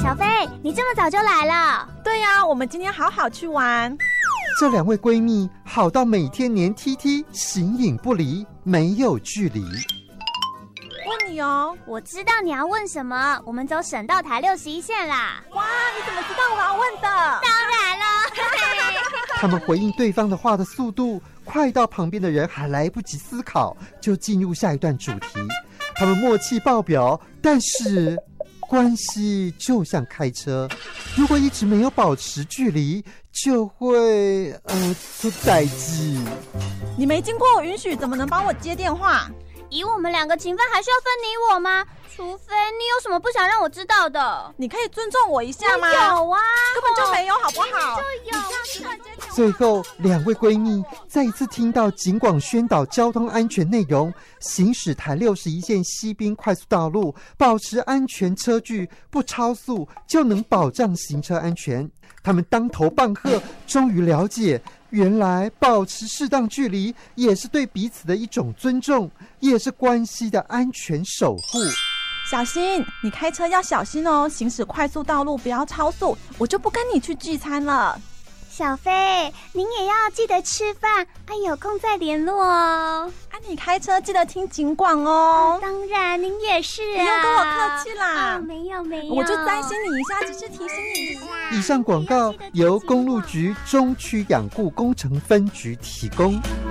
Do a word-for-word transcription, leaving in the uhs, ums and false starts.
小飞，你这么早就来了？ 对呀、啊，我们今天好好去玩。 这两位闺蜜好到每天黏 T T， 形影不离，没有距离。 问你哦， 我知道你要问什么，我们走省道台六十一线啦。 哇，你怎么知道我要问的？ 当然了。 他们回应对方的话的速度快到旁边的人还来不及思考，就进入下一段主题。他们默契爆表，但是关系就像开车，如果一直没有保持距离，就会呃出代志。 你没经过我允许，怎么能帮我接电话？ 以我们两个情分，还需要分你我吗？除非你有什么不想让我知道的。 你可以尊重我一下吗？ 有啊， 根本就没有，好不好？ 就有。 最后，两位闺蜜再一次听到警广宣导交通安全内容，行驶台六十一线西滨快速道路，保持安全车距，不超速就能保障行车安全。他们当头棒喝，终于了解，原来保持适当距离也是对彼此的一种尊重，也是关系的安全守护。 小心，你开车要小心哦，行驶快速道路不要超速，我就不跟你去聚餐了。 小飞，您也要记得吃饭，啊，有空再联络哦。 啊，你开车记得听警广哦。 啊、当然，您也是啊。 不用跟我客气啦。 哦、没有没有， 我就担心你一下，只是提醒你一下。 以上广告由公路局中区养护工程分局提供。